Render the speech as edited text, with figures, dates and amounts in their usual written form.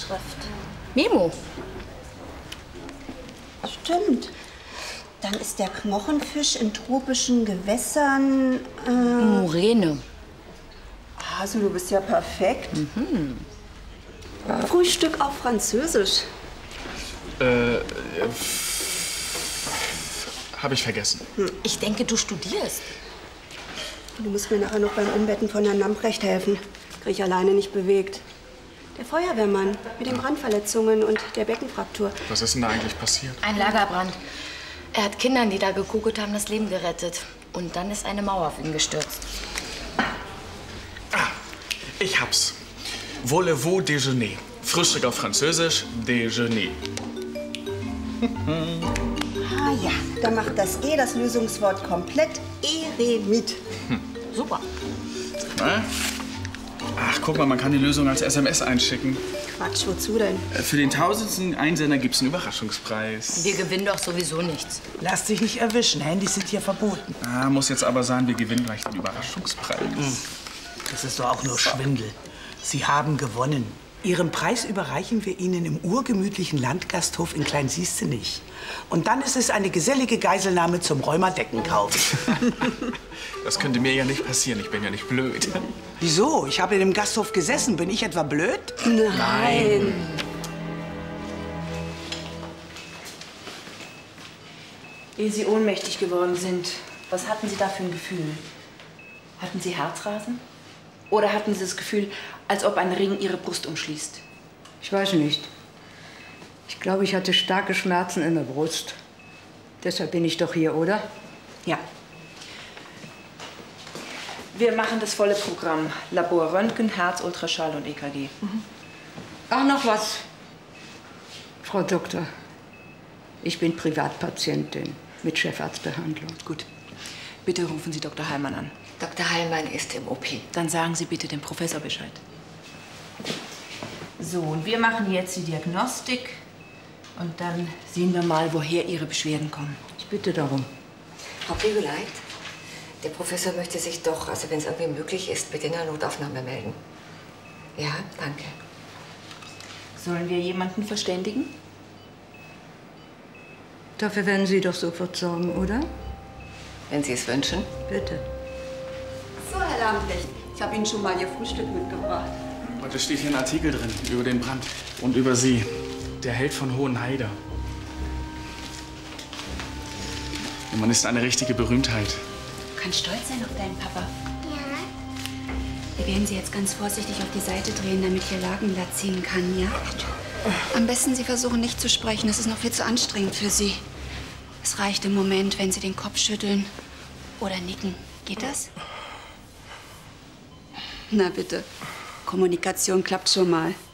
Schrift. Memo. Stimmt. Dann ist der Knochenfisch in tropischen Gewässern. Moräne. Also, du bist ja perfekt. Frühstück auf Französisch. Habe ich vergessen. Ich denke, du studierst. Du musst mir nachher noch beim Umbetten von Herrn Lamprecht helfen. Krieg ich alleine nicht bewegt. Der Feuerwehrmann mit den Brandverletzungen und der Beckenfraktur. Was ist denn da eigentlich passiert? Ein Lagerbrand. Er hat Kindern, die da gekugelt haben, das Leben gerettet. Und dann ist eine Mauer auf ihn gestürzt. Ah, ich hab's. Voulez-vous déjeuner? Frühstück auf Französisch, déjeuner. Ah ja, da macht das E das Lösungswort komplett. Eremit. Super. Na? Ach, guck mal, man kann die Lösung als SMS einschicken. Quatsch, wozu denn? Für den 1000. Einsender gibt's einen Überraschungspreis. Wir gewinnen doch sowieso nichts. Lass dich nicht erwischen. Handys sind hier verboten. Ah, muss jetzt aber sagen, wir gewinnen gleich den Überraschungspreis. Das ist doch auch nur Schwindel. Sie haben gewonnen. Ihren Preis überreichen wir Ihnen im urgemütlichen Landgasthof in Klein-Siestenich. Und dann ist es eine gesellige Geiselnahme zum Rheuma-Deckenkauf. Das könnte mir ja nicht passieren, ich bin ja nicht blöd. Wieso? Ich habe in dem Gasthof gesessen. Bin ich etwa blöd? Nein. Ehe Sie ohnmächtig geworden sind, was hatten Sie da für ein Gefühl? Hatten Sie Herzrasen? Oder hatten Sie das Gefühl, als ob ein Ring Ihre Brust umschließt? Ich weiß nicht. Ich glaube, ich hatte starke Schmerzen in der Brust. Deshalb bin ich doch hier, oder? Ja. Wir machen das volle Programm. Labor Röntgen, Herz, Ultraschall und EKG. Ach, noch was. Frau Doktor, ich bin Privatpatientin mit Chefarztbehandlung. Gut. Bitte rufen Sie Dr. Heilmann an. Dr. Heilmann ist im OP. Dann sagen Sie bitte dem Professor Bescheid. So, und wir machen jetzt die Diagnostik. Und dann sehen wir mal, woher Ihre Beschwerden kommen. Ich bitte darum. Frau Peguleit, der Professor möchte sich doch, also wenn es irgendwie möglich ist, bitte in der Notaufnahme melden. Ja, danke. Sollen wir jemanden verständigen? Dafür werden Sie doch sofort sorgen, oder? Wenn Sie es wünschen. Bitte. So, Herr Lamprecht, ich habe Ihnen schon mal Ihr Frühstück mitgebracht. Heute steht hier ein Artikel drin über den Brand und über Sie. Der Held von Hohenheide. Und man ist eine richtige Berühmtheit. Du kannst stolz sein auf deinen Papa. Ja. Wir werden Sie jetzt ganz vorsichtig auf die Seite drehen, damit Ihr Lagenblatt ziehen kann, ja? Am besten Sie versuchen nicht zu sprechen. Es ist noch viel zu anstrengend für Sie. Es reicht im Moment, wenn Sie den Kopf schütteln oder nicken. Geht das? Na bitte. Kommunikation klappt schon mal.